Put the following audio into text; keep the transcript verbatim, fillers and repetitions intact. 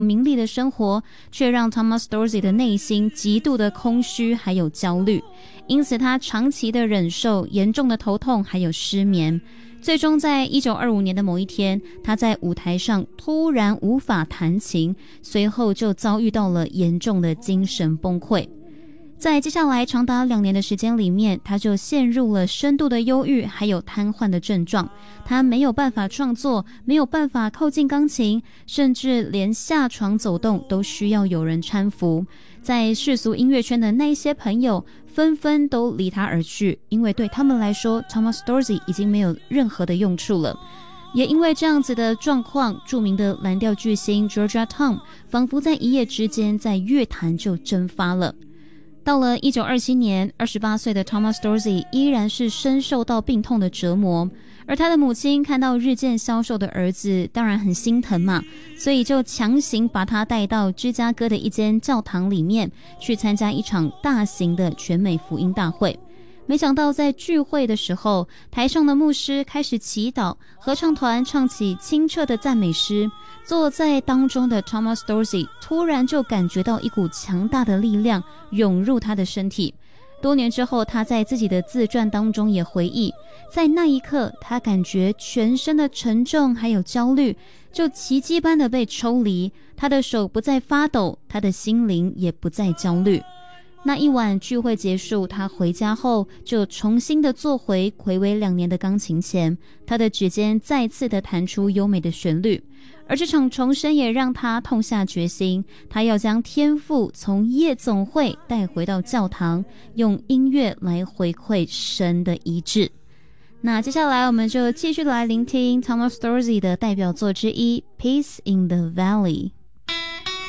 名利的生活，却让 Thomas Dorsey 的内心极度的空虚还有焦虑，因此他长期的忍受严重的头痛还有失眠。最终在一九二五年的某一天，他在舞台上突然无法弹琴，随后就遭遇到了严重的精神崩溃。在接下来长达两年的时间里面，他就陷入了深度的忧郁还有瘫痪的症状，他没有办法创作，没有办法靠近钢琴，甚至连下床走动都需要有人搀扶。在世俗音乐圈的那些朋友纷纷都离他而去，因为对他们来说 Thomas Dorsey 已经没有任何的用处了。也因为这样子的状况，著名的蓝调巨星 Georgia Tom 仿佛在一夜之间在乐坛就蒸发了。到了一九二七年，二十八岁的 Thomas Dorsey 依然是深受到病痛的折磨，而他的母亲看到日渐消瘦的儿子，当然很心疼嘛，所以就强行把他带到芝加哥的一间教堂里面，去参加一场大型的全美福音大会。没想到在聚会的时候，台上的牧师开始祈祷，合唱团唱起清澈的赞美诗，坐在当中的 Thomas Dorsey 突然就感觉到一股强大的力量涌入他的身体。多年之后，他在自己的自传当中也回忆，在那一刻他感觉全身的沉重还有焦虑就奇迹般的被抽离，他的手不再发抖，他的心灵也不再焦虑。那一晚聚会结束，他回家后就重新的坐回睽违两年的钢琴前，他的指尖再次的弹出优美的旋律。而这场重生也让他痛下决心，他要将天赋从夜总会带回到教堂，用音乐来回馈神的医治。那接下来我们就继续来聆听 Thomas Dorsey 的代表作之一 Peace in the Valley。